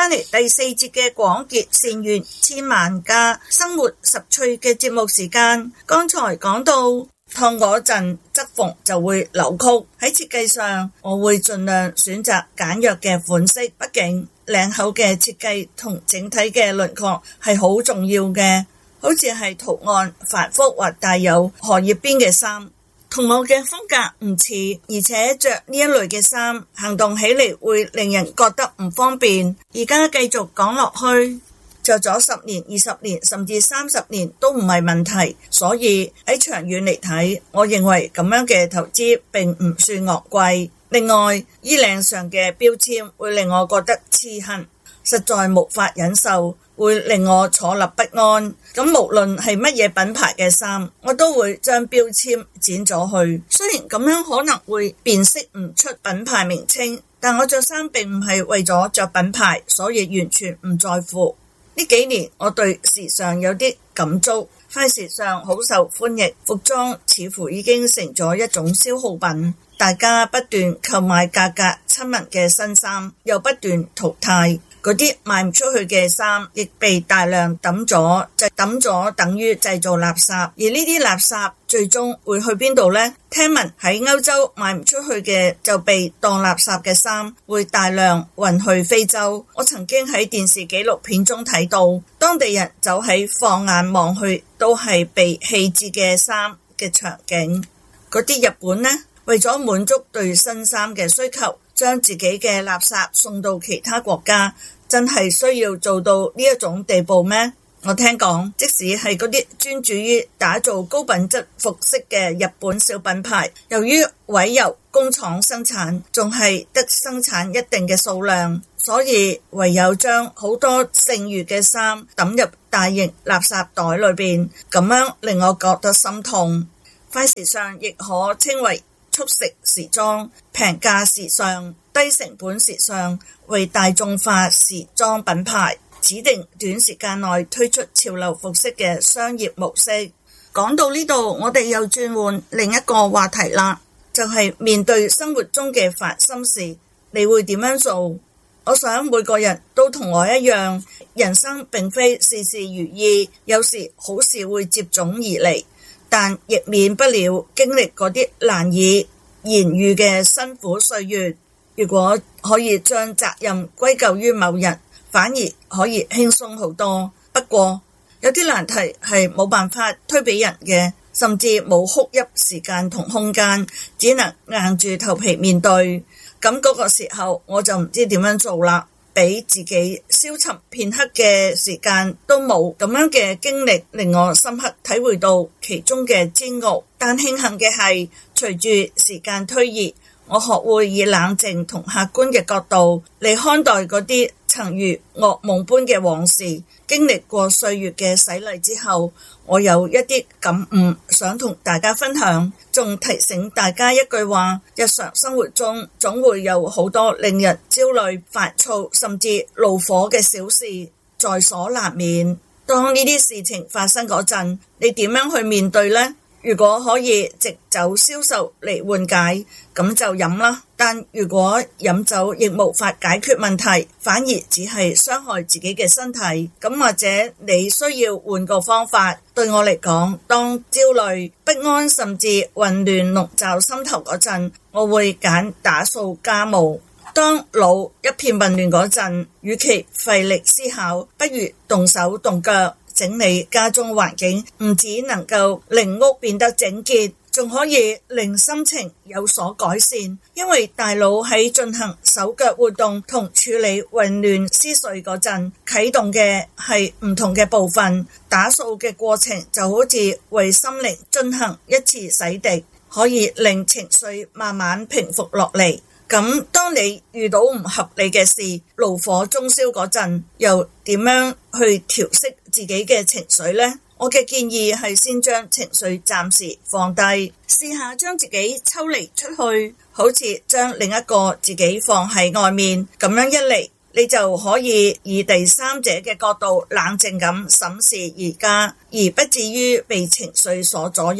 返嚟第4節嘅廣結善緣千萬家生活十趣嘅節目時間。剛才講到燙嗰陣側縫就會扭曲，喺設計上我會盡量選擇簡約嘅款式，畢竟領口嘅設計同整體嘅輪廓係好重要嘅。好似係圖案繁複或帶有荷葉邊嘅衫，同我嘅風格唔似，而且着呢一類嘅衫行動起嚟會令人覺得唔方便。而家繼續講落去，着咗10年、20年甚至30年都唔係問題，所以喺長遠嚟睇，我認為咁樣嘅投資並唔算昂貴。另外，衣領上嘅標籤會令我覺得刺痕，實在無法忍受，會令我坐立不安。咁無論係乜嘢品牌嘅衫，我都會將標籤剪咗去。雖然咁樣可能會辨識唔出品牌名稱，但我着衫並唔係為咗着品牌，所以完全唔在乎。呢幾年我對時尚有啲感觸，快時尚好受歡迎，服裝似乎已經成咗一種消耗品，大家不斷購買價格親民嘅新衫，又不斷淘汰。嗰啲賣唔出去嘅衫亦被大量抌咗，就抌咗等於製造垃圾。而呢啲垃圾最終會去邊度呢？聽聞喺歐洲賣唔出去嘅就被當垃圾嘅衫會大量運去非洲。我曾經喺電視紀錄片中睇到，當地人走喺放眼望去都係被棄置嘅衫嘅場景。嗰啲日本呢，為咗滿足對新衫嘅需求，將自己嘅垃圾送到其他國家，真係需要做到呢一種地步咩？我聽講，即使係嗰啲專注於打造高品質服飾嘅日本小品牌，由於委由工廠生產，仲係得生產一定嘅數量，所以唯有將好多剩餘嘅衫抌入大型垃圾袋裏邊，咁樣令我覺得心痛。快時尚亦可稱為速食時裝、平價時尚、低成本時尚，為大眾化時裝品牌，指定短時間內推出潮流服飾嘅商業模式。講到呢度，我哋又轉換另一個話題啦，就係面對生活中嘅煩心事，你會點樣做？我想每個人都同我一樣，人生並非事事如意，有時好事會接踵而嚟，但亦免不了經歷嗰啲難以言喻嘅辛苦歲月。如果可以將責任歸咎於某人，反而可以輕鬆好多。不過有啲難題係冇辦法推俾人嘅，甚至冇哭泣時間同空間，只能硬住頭皮面對。咁嗰個時候我就唔知點樣做啦，俾自己消沉片刻嘅時間都冇。咁樣嘅經歷令我深刻體會到其中嘅煎熬。但慶幸嘅係，隨住時間推移，我學會以冷靜同客觀嘅角度嚟看待嗰啲曾如噩夢般嘅往事。經歷過歲月嘅洗禮之後，我有一啲感悟想同大家分享，仲提醒大家一句話：日常生活中總會有好多令人焦慮、煩躁甚至怒火嘅小事在所難免。當呢啲事情發生嗰陣，你點樣去面對呢？如果可以藉酒消愁嚟緩解，咁就飲啦。但如果飲酒亦無法解決問題，反而只係傷害自己嘅身體，咁或者你需要換個方法。對我嚟講，當焦慮、不安甚至混亂籠罩心頭嗰陣，我會揀打掃家務。當腦一片混亂嗰陣，與其費力思考，不如動手動腳整理家中環境，唔只能夠令屋變得整潔，仲可以令心情有所改善。因為大腦喺進行手腳活動同處理混亂思緒嗰陣，啟動嘅係唔同嘅部分。打掃嘅過程就好似為心靈進行一次洗滌，可以令情緒慢慢平復落嚟。咁當你遇到唔合理嘅事，怒火中燒嗰陣，又點樣去調適自己嘅情緒呢？我嘅建議係先將情緒暫時放低，試下將自己抽離出去，好似將另一個自己放喺外面。咁樣一嚟，你就可以以第三者嘅角度冷靜咁審視而家，而不至於被情緒所左右。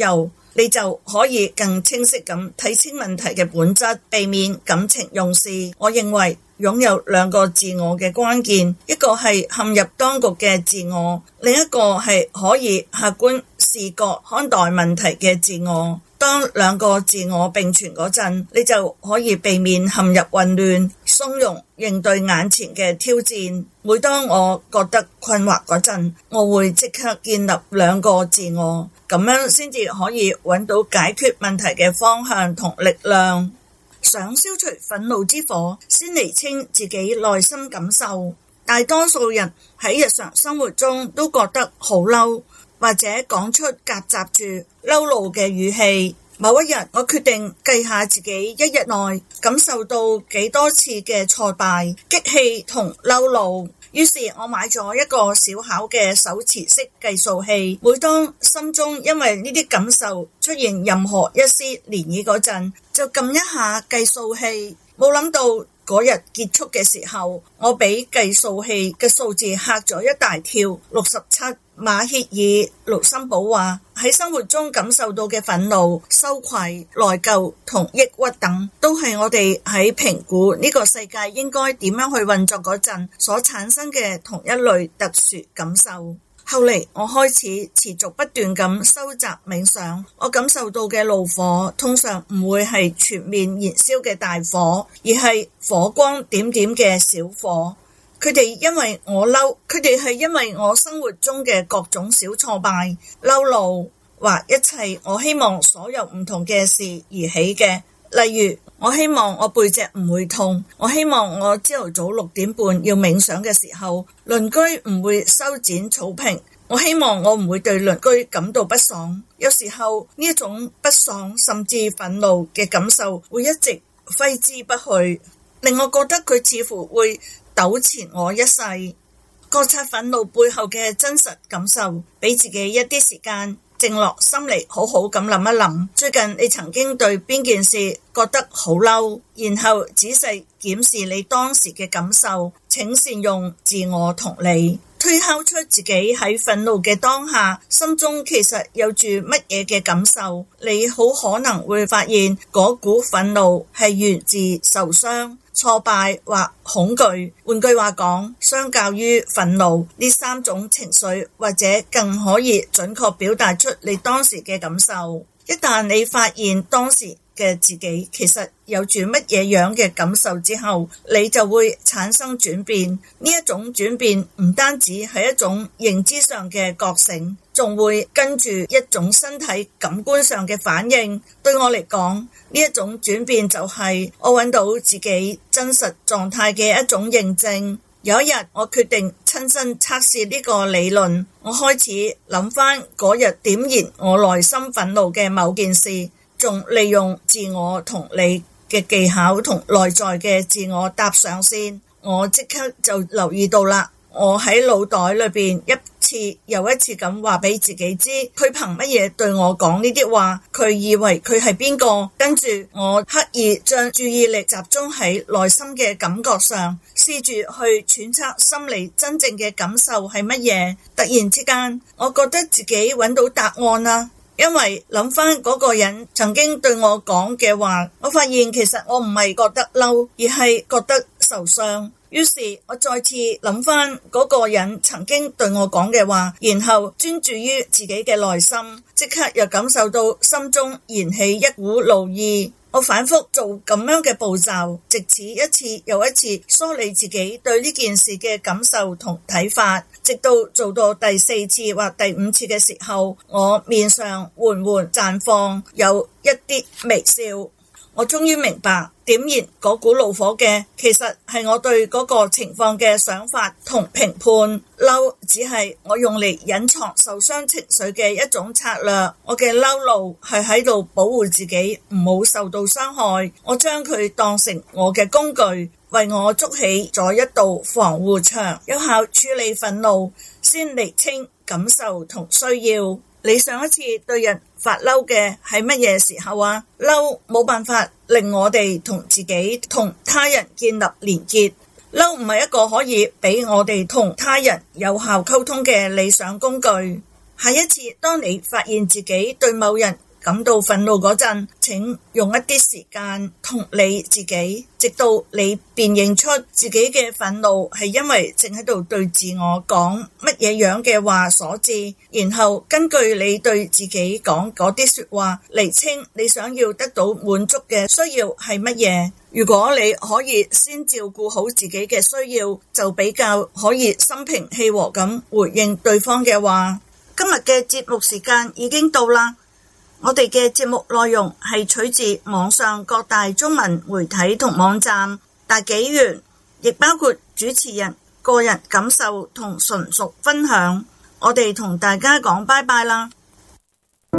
你就可以更清晰咁睇清問題嘅本質，避免感情用事。我認為擁有兩個自我嘅關鍵，一個係陷入當局嘅自我，另一個係可以客觀視覺看待問題嘅自我。當兩個自我並存嗰陣，你就可以避免陷入混亂，從容應對眼前嘅挑戰。每當我覺得困惑嗰陣，我會即刻建立兩個自我，咁樣先至可以揾到解決問題嘅方向同力量。想消除憤怒之火，先釐清自己內心感受。大多數人喺日常生活中都覺得好嬲，或者講出夾雜住嬲怒嘅語氣。某一日，我決定計下自己一日內感受到幾多次嘅挫敗、激氣同嬲怒。於是我買咗一個小巧嘅手持式計數器，每當心中因為呢啲感受出現任何一絲漣漪嗰陣，就撳一下計數器。冇諗到嗰日結束嘅時候，我俾計數器嘅數字嚇咗一大跳，67。馬歇爾·盧森堡話，喺生活中感受到嘅憤怒、羞愧、內疚同抑鬱等，都係我哋喺評估呢個世界應該點樣去運作嗰陣所產生嘅同一類特殊感受。後嚟我開始持續不斷咁收集冥想，我感受到嘅怒火通常唔會係全面燃燒嘅大火，而係火光點點嘅小火。佢哋因為我嬲，佢哋係因為我生活中嘅各種小挫敗、嬲怒或一切我希望所有唔同嘅事而起嘅。例如，我希望我背脊唔會痛，我希望我朝頭早6點半要冥想嘅時候，鄰居唔會修剪草坪，我希望我唔會對鄰居感到不爽。有時候呢一種不爽甚至憤怒嘅感受會一直揮之不去，令我覺得佢似乎會糾纏我一世。覺察憤怒背後嘅真實感受，俾自己一啲時間靜落心嚟，好好咁諗一諗，最近你曾經對邊件事覺得好嬲，然後仔細檢視你當時嘅感受，請善用自我同理，推敲出自己喺憤怒嘅當下心中其實有住乜嘢嘅感受。你好可能會發現嗰股憤怒係源自受傷、挫敗或恐懼。換句話講，相較於憤怒，呢3種情緒或者更可以準確表達出你當時嘅感受。一旦你發現當時嘅自己其實有住乜嘢樣嘅感受之後，你就會產生轉變。呢一種轉變唔單止係一種認知上嘅覺醒，仲會跟住一種身體感官上嘅反應。對我嚟講，呢一種轉變就係我揾到自己真實狀態嘅一種認證。有一日，我決定親身測試呢個理論。我開始諗返嗰日點燃我內心憤怒嘅某件事，仲利用自我同理嘅技巧同內在嘅自我搭上線。我即刻就留意到啦，我喺腦袋裏邊一次又一次咁話俾自己知，佢憑乜嘢對我講呢啲話？佢以為佢係邊個？跟住我刻意將注意力集中喺內心嘅感覺上，試住去揣測心理真正嘅感受係乜嘢。突然之間，我覺得自己揾到答案啦。因為諗翻嗰個人曾經對我講嘅話，我發現其實我唔係覺得嬲，而係覺得受傷。於是我再次諗翻嗰個人曾經對我講嘅話，然後專注於自己嘅內心，即刻又感受到心中燃起一股怒意。我反覆做咁樣嘅步驟，藉此一次又一次梳理自己對呢件事嘅感受同睇法，直到做到第4次或第5次嘅時候，我面上緩緩綻放有一啲微笑。我終於明白，點燃嗰股怒火嘅其實係我對嗰個情況嘅想法同評判。嬲只係我用嚟隱藏受傷情緒嘅一種策略。我嘅嬲怒係喺度保護自己唔好受到傷害。我將佢當成我嘅工具，為我築起咗一道防護牆，有效處理憤怒，先釐清感受同需要。你上一次對人發嬲嘅係乜嘢時候啊？嬲冇辦法令我哋同自己同他人建立連結，嬲唔係一個可以俾我哋同他人有效溝通嘅理想工具。下一次當你發現自己對某人感到憤怒嗰陣，請用一啲時間同理自己，直到你辨認出自己嘅憤怒係因為正喺度對自我講乜嘢樣嘅話所致，然後根據你對自己講嗰啲說話，釐清你想要得到滿足嘅需要係乜嘢。如果你可以先照顧好自己嘅需要，就比較可以心平氣和咁回應對方嘅話。今日嘅節目時間已經到啦，我哋嘅節目內容係取自網上各大中文媒體同網站大紀元，亦包括主持人個人感受同純屬分享。我哋同大家講拜拜啦。